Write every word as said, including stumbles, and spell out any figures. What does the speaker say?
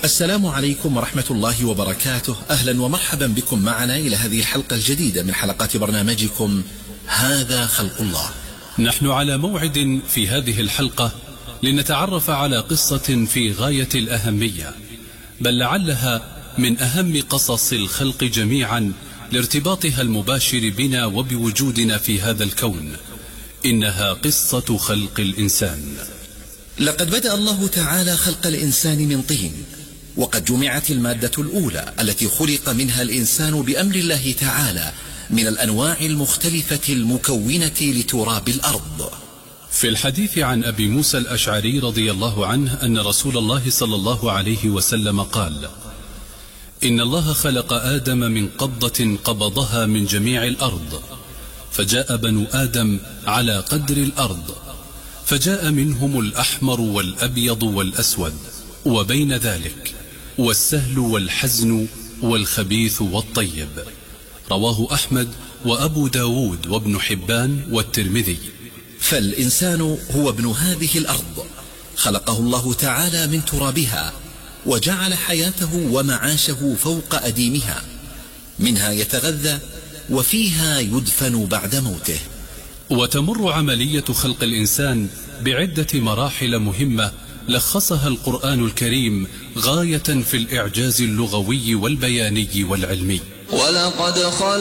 السلام عليكم ورحمة الله وبركاته. أهلا ومرحبا بكم معنا إلى هذه الحلقة الجديدة من حلقات برنامجكم هذا خلق الله. نحن على موعد في هذه الحلقة لنتعرف على قصة في غاية الأهمية، بل لعلها من أهم قصص الخلق جميعا لارتباطها المباشر بنا وبوجودنا في هذا الكون. إنها قصة خلق الإنسان. لقد بدأ الله تعالى خلق الإنسان من طين، وقد جمعت المادة الأولى التي خلق منها الإنسان بأمر الله تعالى من الأنواع المختلفة المكونة لتراب الأرض. في الحديث عن أبي موسى الأشعري رضي الله عنه أن رسول الله صلى الله عليه وسلم قال: إن الله خلق آدم من قبضة قبضها من جميع الأرض، فجاء بنو آدم على قدر الأرض، فجاء منهم الأحمر والأبيض والأسود، وبين ذلك والسهل والحزن والخبيث والطيب. رواه أحمد وأبو داود وابن حبان والترمذي. فالإنسان هو ابن هذه الأرض، خلقه الله تعالى من ترابها، وجعل حياته ومعاشه فوق أديمها، منها يتغذى وفيها يدفن بعد موته. وتمر عملية خلق الإنسان بعدة مراحل مهمة لخصها القرآن الكريم غاية في الإعجاز اللغوي والبياني والعلمي. ولقد خلق